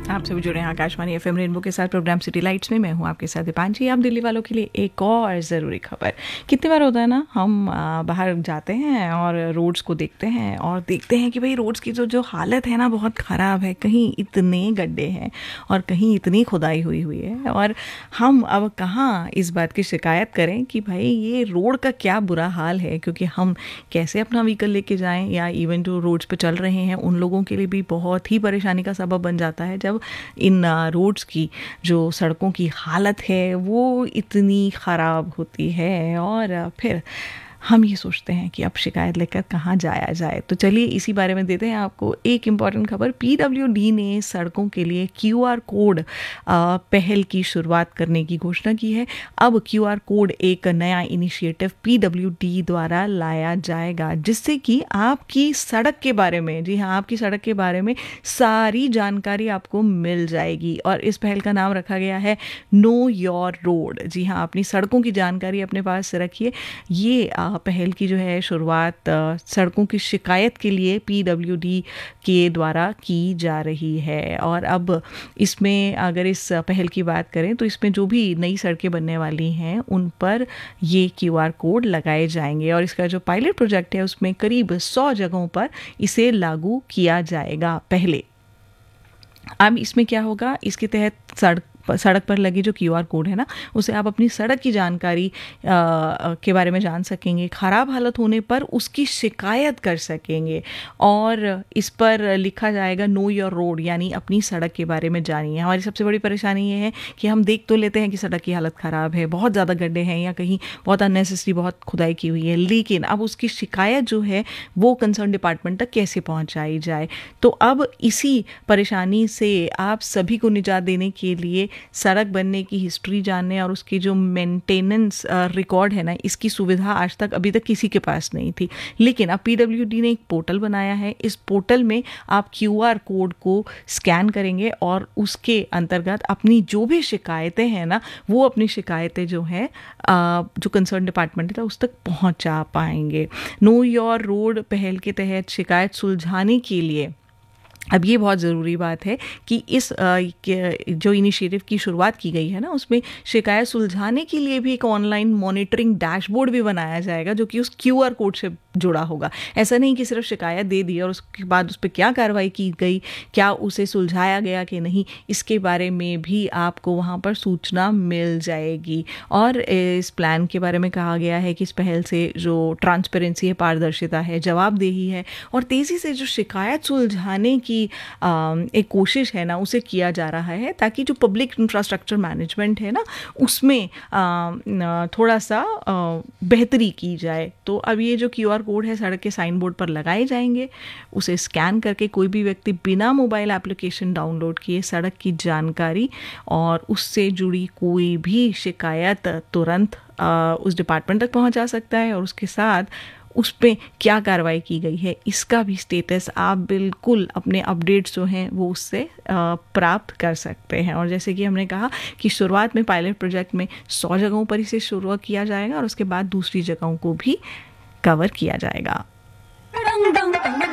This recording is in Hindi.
आप सभी जुड़े हैं आकाशवाणी एफएम रेनबो के साथ प्रोग्राम सिटी लाइट्स में। मैं हूं आपके साथ दीपांशी। आप दिल्ली वालों के लिए एक और ज़रूरी खबर। कितनी बार होता है ना, हम बाहर जाते हैं और रोड्स को देखते हैं और देखते हैं कि भाई रोड्स की जो हालत है ना, बहुत ख़राब है। कहीं इतने गड्ढे हैं और कहीं इतनी खुदाई हुई हुई है, और हम अब कहाँ इस बात की शिकायत करें कि भाई ये रोड का क्या बुरा हाल है, क्योंकि हम कैसे अपना व्हीकल लेके जाएं, या इवन जो रोड्स पे चल रहे हैं उन लोगों के लिए भी बहुत ही परेशानी का सबब बन जाता है जब इन रोड्स की जो सड़कों की हालत है वो इतनी ख़राब होती है। और फिर हम ये सोचते हैं कि अब शिकायत लेकर कहाँ जाया जाए। तो चलिए इसी बारे में देते हैं आपको एक इम्पॉर्टेंट खबर। पीडब्ल्यूडी ने सड़कों के लिए क्यूआर कोड पहल की शुरुआत करने की घोषणा की है। अब क्यूआर कोड एक नया इनिशिएटिव पीडब्ल्यूडी द्वारा लाया जाएगा, जिससे कि आपकी सड़क के बारे में, जी हाँ, आपकी सड़क के बारे में सारी जानकारी आपको मिल जाएगी। और इस पहल का नाम रखा गया है नो योर रोड। जी हाँ, अपनी सड़कों की जानकारी अपने पास रखिए। ये पहल की जो है शुरुआत सड़कों की शिकायत के लिए पीडब्ल्यूडी के द्वारा की जा रही है। और अब इसमें अगर इस पहल की बात करें तो इसमें जो भी नई सड़कें बनने वाली हैं उन पर ये क्यूआर कोड लगाए जाएंगे, और इसका जो पायलट प्रोजेक्ट है उसमें करीब 100 जगहों पर इसे लागू किया जाएगा पहले। अब इसमें क्या होगा, इसके तहत सड़क पर लगी जो क्यूआर कोड है ना, उसे आप अपनी सड़क की जानकारी के बारे में जान सकेंगे। ख़राब हालत होने पर उसकी शिकायत कर सकेंगे, और इस पर लिखा जाएगा नो योर रोड, यानी अपनी सड़क के बारे में जानिए। हमारी सबसे बड़ी परेशानी ये है कि हम देख तो लेते हैं कि सड़क की हालत ख़राब है, बहुत ज़्यादा गड्ढे हैं या कहीं बहुत अननेसेसरी बहुत खुदाई की हुई है, लेकिन अब उसकी शिकायत जो है वो कंसर्न डिपार्टमेंट तक कैसे पहुँचाई जाए। तो अब इसी परेशानी से आप सभी को निजात देने के लिए सड़क बनने की हिस्ट्री जानने और उसकी जो मेंटेनेंस रिकॉर्ड है ना, इसकी सुविधा आज तक अभी तक किसी के पास नहीं थी। लेकिन अब पीडब्ल्यूडी ने एक पोर्टल बनाया है। इस पोर्टल में आप क्यूआर कोड को स्कैन करेंगे और उसके अंतर्गत अपनी जो भी शिकायतें हैं ना, वो अपनी शिकायतें जो हैं जो कंसर्न डिपार्टमेंट है उस तक पहुंचा पाएंगे। नो योर रोड पहल के तहत शिकायत सुलझाने के लिए अब ये बहुत ज़रूरी बात है कि इस जो इनिशिएटिव की शुरुआत की गई है ना, उसमें शिकायत सुलझाने के लिए भी एक ऑनलाइन मॉनिटरिंग डैशबोर्ड भी बनाया जाएगा जो कि उस क्यूआर कोड से जुड़ा होगा। ऐसा नहीं कि सिर्फ शिकायत दे दी और उसके बाद उस पर क्या कार्रवाई की गई, क्या उसे सुलझाया गया कि नहीं, इसके बारे में भी आपको वहाँ पर सूचना मिल जाएगी। और इस प्लान के बारे में कहा गया है कि इस पहल से जो ट्रांसपेरेंसी है, पारदर्शिता है, जवाबदेही है और तेज़ी से जो शिकायत सुलझाने की एक कोशिश है ना, उसे किया जा रहा है, ताकि जो पब्लिक इंफ्रास्ट्रक्चर मैनेजमेंट है ना, उसमें थोड़ा सा बेहतरी की जाए। तो अब ये जो क्यूआर कोड है सड़क के साइन बोर्ड पर लगाए जाएंगे। उसे स्कैन करके कोई भी व्यक्ति बिना मोबाइल एप्लीकेशन डाउनलोड किए सड़क की जानकारी और उससे जुड़ी कोई भी शिकायत तुरंत उस डिपार्टमेंट तक पहुंचा सकता है, और उसके साथ उस पर क्या कार्रवाई की गई है इसका भी स्टेटस आप बिल्कुल अपने अपडेट्स जो हैं वो उससे प्राप्त कर सकते हैं। और जैसे कि हमने कहा कि शुरुआत में पायलट प्रोजेक्ट में 100 जगहों पर इसे शुरू किया जाएगा और उसके बाद दूसरी जगहों को भी कवर किया जाएगा।